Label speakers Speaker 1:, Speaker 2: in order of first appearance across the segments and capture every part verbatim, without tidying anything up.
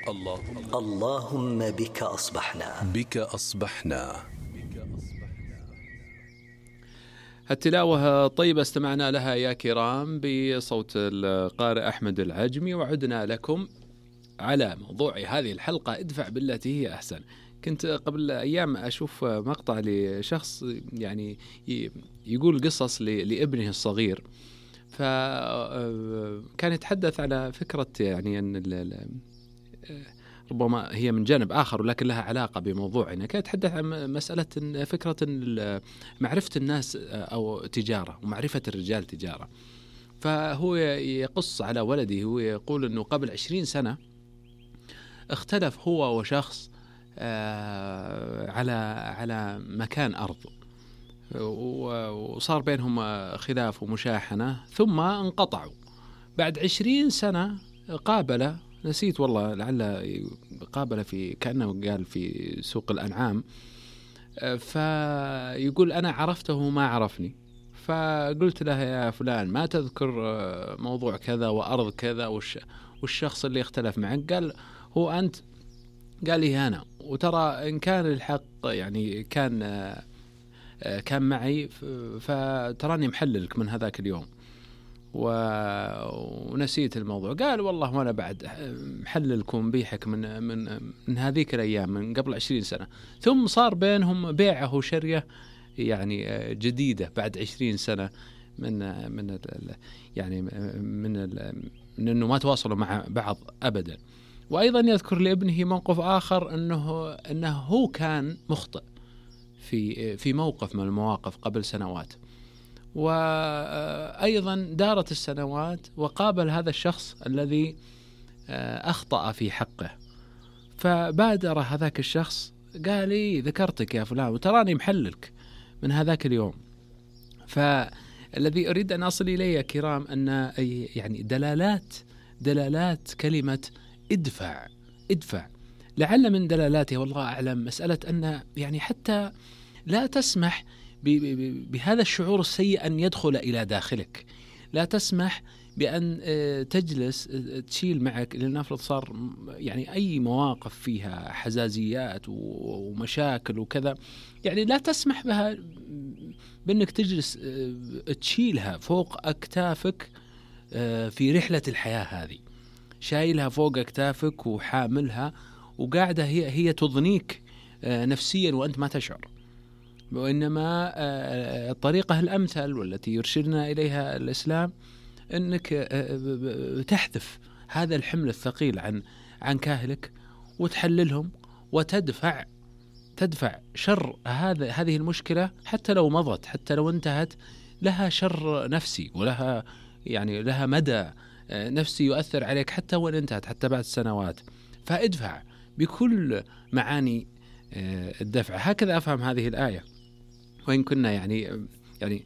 Speaker 1: اللهم, اللهم بك أصبحنا
Speaker 2: بك أصبحنا.
Speaker 3: التلاوة طيبة استمعنا لها يا كرام بصوت القارئ أحمد العجمي، وعدنا لكم على موضوع هذه الحلقة ادفع بالتي هي أحسن. كنت قبل أيام أشوف مقطع لشخص يعني يقول قصص لابنه الصغير، فكان يتحدث على فكرة يعني أن ربما هي من جانب آخر ولكن لها علاقة بموضوعنا. كان يتحدث عن مسألة فكرة معرفة الناس أو تجارة، ومعرفة الرجال تجارة. فهو يقص على ولده ويقول أنه قبل عشرين سنة اختلف هو وشخص على على مكان أرض، وصار بينهم خلاف ومشاحنة، ثم انقطعوا. بعد عشرين سنة قابل، نسيت والله، لعل قابل في كأنه قال في سوق الأنعام، فيقول أنا عرفته ما عرفني، فقلت له يا فلان ما تذكر موضوع كذا وأرض كذا والشخص اللي اختلف معك؟ قال هو أنت؟ قال لي أنا. وترى إن كان الحق يعني كان كان معي فتراني محللك من هذاك اليوم ونسيت الموضوع. قال والله وأنا بعد محللكم بيحك من من من هذيك الأيام من قبل عشرين سنة. ثم صار بينهم بيعه وشريه يعني جديدة بعد عشرين سنة من من يعني من من إنه ما تواصلوا مع بعض أبدا. وأيضا يذكر لابنه موقف آخر أنه أنه هو كان مخطئ في في موقف من المواقف قبل سنوات، وأيضا دارت السنوات وقابل هذا الشخص الذي أخطأ في حقه، فبادر هذاك الشخص قال لي ذكرتك يا فلان وتراني محللك من هذاك اليوم. فالذي أريد أن أصل إليه يا كرام أن يعني دلالات دلالات كلمة ادفع ادفع لعل من دلالاتها والله أعلم مسألة أن يعني حتى لا تسمح بهذا الشعور السيء أن يدخل إلى داخلك، لا تسمح بأن تجلس تشيل معك، لنفرض صار يعني أي مواقف فيها حزازيات ومشاكل وكذا، يعني لا تسمح بها بأنك تجلس تشيلها فوق أكتافك في رحلة الحياة هذه، شايلها فوق أكتافك وحاملها وقاعدة هي هي تضنيك نفسيا وأنت ما تشعر. وإنما الطريقة الأمثل والتي يرشدنا إليها الإسلام أنك تحذف هذا الحمل الثقيل عن عن كاهلك وتحللهم وتدفع تدفع شر هذا هذه المشكلة، حتى لو مضت، حتى لو انتهت، لها شر نفسي ولها يعني لها مدى نفسي يؤثر عليك حتى وإن انتهت، حتى بعد سنوات. فادفع بكل معاني الدفع. هكذا أفهم هذه الآية، وإن كنا يعني يعني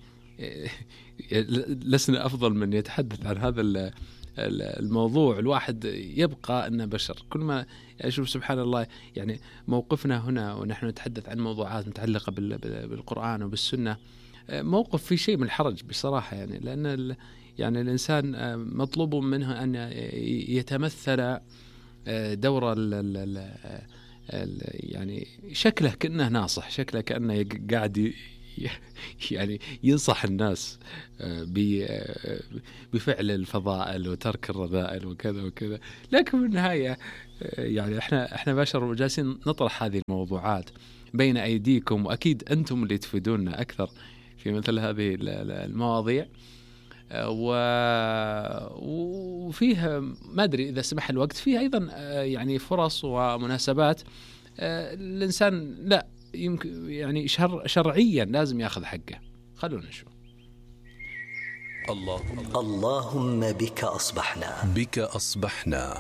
Speaker 3: لسنا أفضل من يتحدث عن هذا الموضوع. الواحد يبقى أنه بشر. كل ما أشوف سبحان الله يعني موقفنا هنا ونحن نتحدث عن موضوعات متعلقة بالقرآن وبالسنة، موقف في شيء من الحرج بصراحة، يعني لأن يعني الإنسان مطلوب منه أن يتمثل دور ال ال ال يعني شكله كأنه ناصح، شكله كأنه قاعد يعني ينصح الناس بفعل الفضائل وترك الرذائل وكذا وكذا. لكن في النهاية يعني احنا احنا بشر وجالسين نطرح هذه الموضوعات بين أيديكم، وأكيد أنتم اللي تفيدوننا أكثر في مثل هذه المواضيع. وفيها ما أدري إذا سمح الوقت فيها أيضا يعني فرص ومناسبات الإنسان لا يمكن يعني شر شرعيا لازم يأخذ حقه. خلونا نشوف.
Speaker 1: اللهم, اللهم بك أصبحنا
Speaker 2: بك أصبحنا.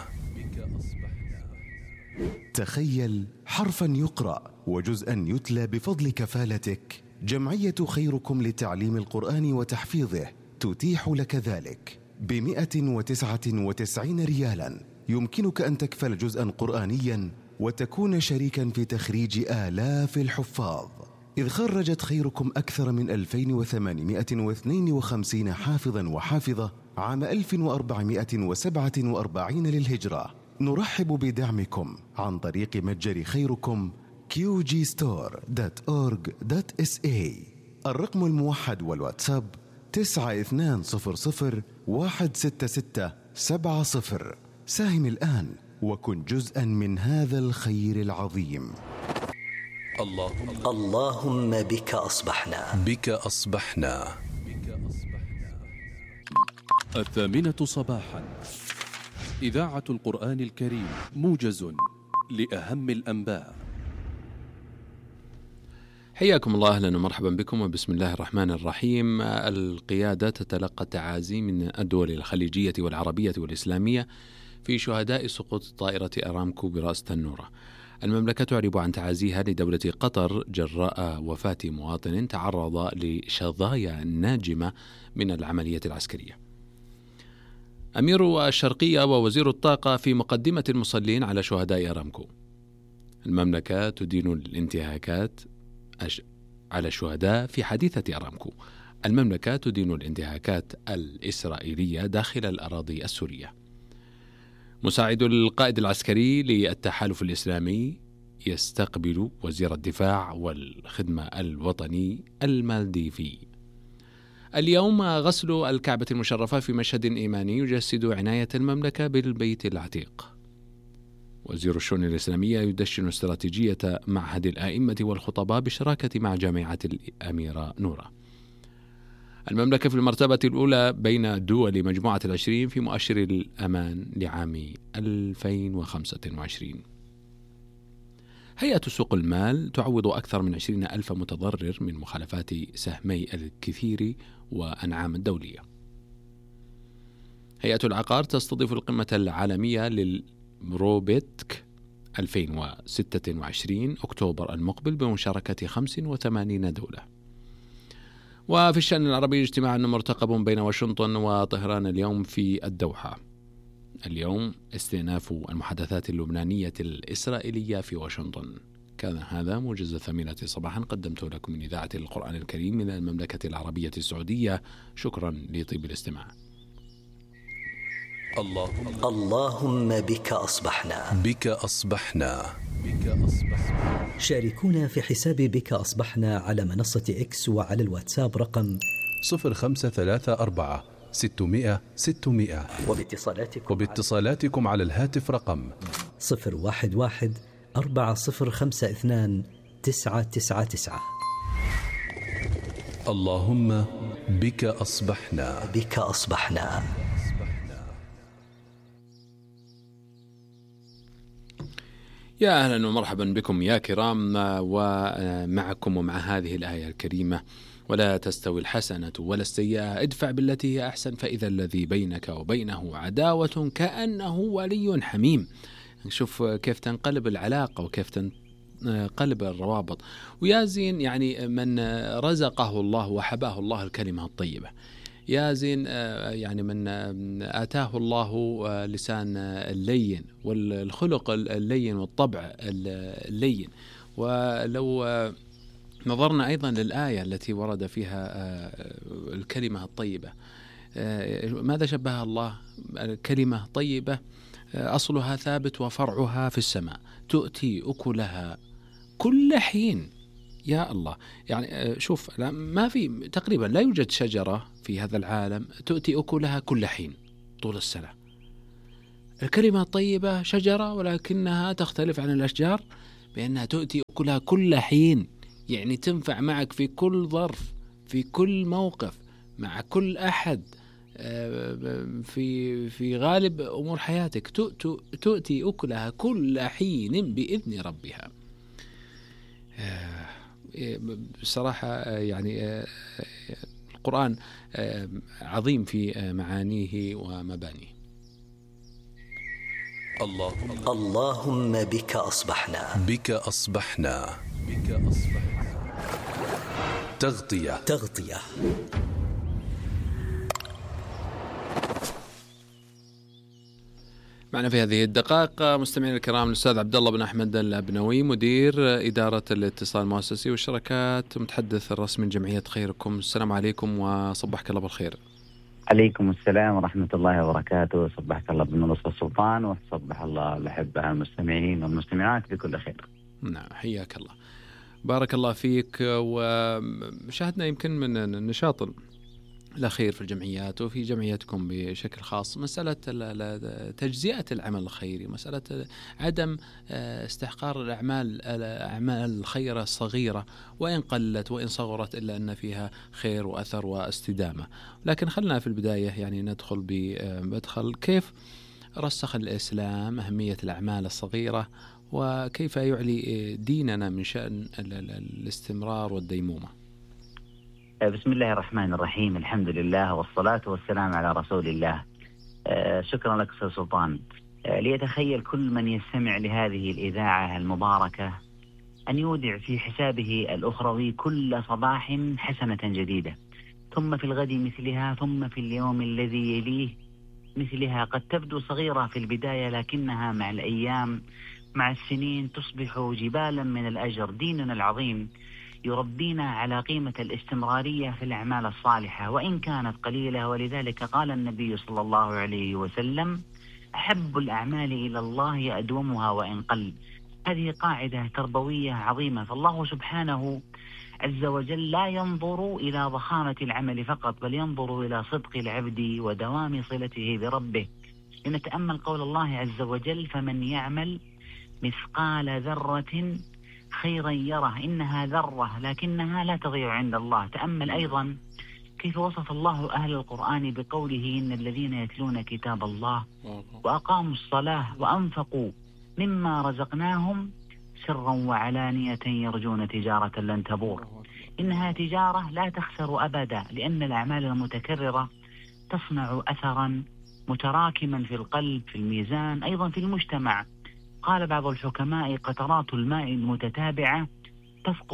Speaker 4: تخيل حرفا يقرأ وجزءا يتلى بفضل كفالتك. جمعية خيركم لتعليم القرآن وتحفيظه تتيح لك ذلك بمئة وتسعة وتسعين ريالا. يمكنك أن تكفل جزءا قرآنيا وتكون شريكا في تخريج آلاف الحفاظ، إذ خرجت خيركم أكثر من ألفين وثمانمائة واثنين وخمسين حافظا وحافظة عام ألف وأربعمائة وسبعة وأربعين للهجرة. نرحب بدعمكم عن طريق متجر خيركم كيو جي ستور دوت أورغ دوت إس إيه. الرقم الموحد والواتساب تسعة اثنان صفر صفر واحد ستة ستة سبعة صفر. ساهم الآن وكن جزءا من هذا الخير العظيم.
Speaker 2: اللهم
Speaker 1: اللهم بك أصبحنا.
Speaker 2: بك أصبحنا.
Speaker 5: الثامنة صباحا، إذاعة القرآن الكريم، موجز لأهم الأنباء.
Speaker 3: حياكم الله، أهلا ومرحبا بكم، وبسم الله الرحمن الرحيم. القيادة تتلقى تعازي من الدول الخليجية والعربية والإسلامية في شهداء سقوط طائرة أرامكو برأس تنورة. المملكة تعرب عن تعازيها لدولة قطر جراء وفاة مواطن تعرض لشظايا ناجمة من العملية العسكرية. أمير الشرقية ووزير الطاقة في مقدمة المصلين على شهداء أرامكو. المملكة تدين الانتهاكات على الشهداء في حادثة أرامكو. المملكة تدين الانتهاكات الإسرائيلية داخل الأراضي السورية. مساعد القائد العسكري للتحالف الإسلامي يستقبل وزير الدفاع والخدمة الوطني المالديفي. اليوم غسل الكعبة المشرفة في مشهد إيماني يجسد عناية المملكة بالبيت العتيق. وزير الشؤون الإسلامية يدشن استراتيجية معهد الآئمة والخطباء بشراكة مع جامعة الأميرة نورة. المملكة في المرتبة الأولى بين دول مجموعة العشرين في مؤشر الأمان لعام ألفين وخمسة وعشرين. هيئة سوق المال تعوض أكثر من عشرين ألف متضرر من مخالفات سهمي الكثير وأنعام الدولية. هيئة العقار تستضيف القمة العالمية للروبيتك ألفين وستة وعشرين أكتوبر المقبل بمشاركة خمس وثمانين دولة. وفي الشأن العربي اجتماع مرتقب بين واشنطن وطهران اليوم في الدوحة. اليوم استئناف المحادثات اللبنانية الإسرائيلية في واشنطن. كان هذا موجز الثامنة صباحا، قدمت لكم من إذاعة القرآن الكريم من المملكة العربية السعودية. شكرا لطيب الاستماع.
Speaker 2: اللهم
Speaker 1: اللهم بك أصبحنا.
Speaker 2: بك أصبحنا. بك أصبحنا.
Speaker 1: شاركونا في حساب بك أصبحنا على منصة إكس وعلى الواتساب رقم
Speaker 2: صفر خمسة ثلاثة أربعة ستمائة ستمائة،
Speaker 1: وباتصالاتكم
Speaker 2: وباتصالاتكم على الهاتف رقم
Speaker 1: صفر واحد واحد أربعة صفر خمسة اثنان تسعة تسعة تسعة.
Speaker 2: اللهم بك أصبحنا.
Speaker 1: بك أصبحنا.
Speaker 3: يا أهلا ومرحبا بكم يا كرام، ومعكم ومع هذه الآية الكريمة: ولا تستوي الحسنة ولا السيئة ادفع بالتي هي أحسن فإذا الذي بينك وبينه عداوة كأنه ولي حميم. نشوف كيف تنقلب العلاقة وكيف تنقلب الروابط. ويا زين يعني من رزقه الله وحباه الله الكلمة الطيبة. يا زين يعني من آتاه الله لسان اللين والخلق اللين والطبع اللين. ولو نظرنا أيضا للآية التي ورد فيها الكلمة الطيبة، ماذا شبهها الله؟ كلمة طيبة أصلها ثابت وفرعها في السماء، تؤتي أكلها كل حين. يا الله، يعني شوف، ما في تقريبا لا يوجد شجرة في هذا العالم تؤتي أكلها كل حين طول السنة. الكلمة الطيبة شجرة ولكنها تختلف عن الأشجار بأنها تؤتي أكلها كل حين، يعني تنفع معك في كل ظرف، في كل موقف، مع كل أحد، في في غالب أمور حياتك. تؤتي أكلها كل حين بإذن ربها. بصراحة يعني القرآن عظيم في معانيه ومبانيه.
Speaker 2: اللهم
Speaker 1: اللهم بك أصبحنا.
Speaker 2: بك أصبحنا. بك أصبحنا. تغطية.
Speaker 1: تغطية.
Speaker 3: معنا في هذه الدقائق مستمعينا الكرام الأستاذ عبد الله بن أحمد الأبنوي، مدير إدارة الاتصال المؤسسي والشركات، متحدث الرسمي لجمعية خيركم. السلام عليكم وصبحك الله بالخير.
Speaker 6: عليكم السلام ورحمة الله وبركاته. صبحك الله بالنور والسلطان، وصبح الله الأحبة المستمعين والمستمعات بكل خير.
Speaker 3: نعم، حياك الله، بارك الله فيك. وشاهدنا يمكن من نشاط الأخير في الجمعيات وفي جمعيتكم بشكل خاص مسألة تجزئة العمل الخيري، مسألة عدم استحقار الأعمال أعمال الخير الصغيرة وإن قلت وإن صغرت إلا أن فيها خير وأثر واستدامة. لكن خلنا في البداية يعني ندخل بمدخل كيف رسخ الإسلام أهمية الأعمال الصغيرة، وكيف يعلي ديننا من شأن الاستمرار والديمومة.
Speaker 6: بسم الله الرحمن الرحيم، الحمد لله والصلاة والسلام على رسول الله. شكرا لك أستاذ سلطان. ليتخيل كل من يستمع لهذه الإذاعة المباركة أن يودع في حسابه الأخروي كل صباح حسنة جديدة، ثم في الغد مثلها، ثم في اليوم الذي يليه مثلها. قد تبدو صغيرة في البداية لكنها مع الأيام مع السنين تصبح جبالا من الأجر. ديننا العظيم يربينا على قيمة الاستمرارية في الأعمال الصالحة وإن كانت قليلة، ولذلك قال النبي صلى الله عليه وسلم: أحب الأعمال إلى الله أدومها وإن قل. هذه قاعدة تربوية عظيمة. فالله سبحانه عز وجل لا ينظر إلى ضخامة العمل فقط، بل ينظر إلى صدق العبد ودوام صلته بربه. لنتأمل قول الله عز وجل: فمن يعمل مثقال ذرة خيرا يره. إنها ذرة لكنها لا تضيع عند الله. تأمل أيضا كيف وصف الله أهل القرآن بقوله: إن الذين يتلون كتاب الله وأقاموا الصلاة وأنفقوا مما رزقناهم سرا وعلانية يرجون تجارة لن تبور. إنها تجارة لا تخسر أبدا، لأن الأعمال المتكررة تصنع أثرا متراكما في القلب، في الميزان، أيضا في المجتمع. قال بعض الحكماء: قطرات الماء المتتابعة تسقط